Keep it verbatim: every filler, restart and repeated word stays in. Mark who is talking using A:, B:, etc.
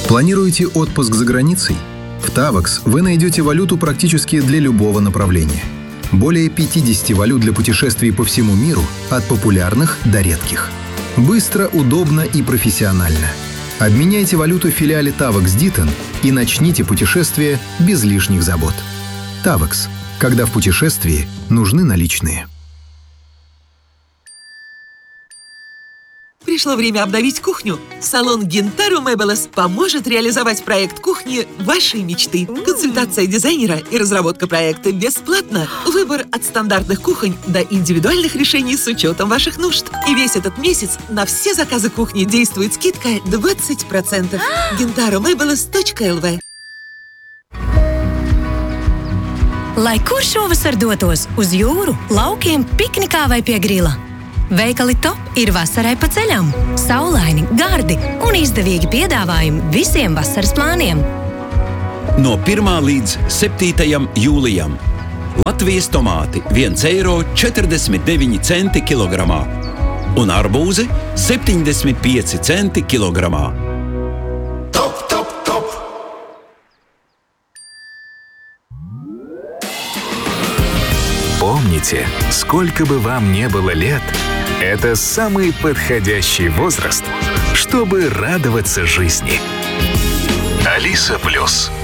A: Планируете отпуск за границей? В Tavax вы найдете валюту практически для любого направления. Более пятьдесят валют для путешествий по всему миру, от популярных до редких. Быстро, удобно и профессионально. Обменяйте валюту в филиале Tavax Ditton и начните путешествие без лишних забот. Tavax. Когда в путешествии нужны наличные.
B: Пришло время обновить кухню. Салон Гинтаро Мебелес поможет реализовать проект кухни вашей мечты. Консультация дизайнера и разработка проекта бесплатно. Выбор от стандартных кухонь до индивидуальных решений с учетом ваших нужд. И весь этот месяц на все заказы кухни действует скидка двадцать процентов. гинтаро мебелес точка эл ви.
C: Lai kur šovasar dotos uz jūru, laukiem, piknikā vai pie grila? Veikali Top ir vasarai pa ceļam. Saulaini, gardi un izdevīgi piedāvājumi visiem vasaras plāniem.
D: No pirmā līdz septītajam jūlijam. Latvijas tomāti viens eiro četrdesmit deviņi centi kilogramā. Un arbūzi septiņdesmit pieci centi kilogramā.
E: Top, top, top!
F: Помните, сколько бы вам не было лет, это самый подходящий возраст, чтобы радоваться жизни. Алиса Плюс.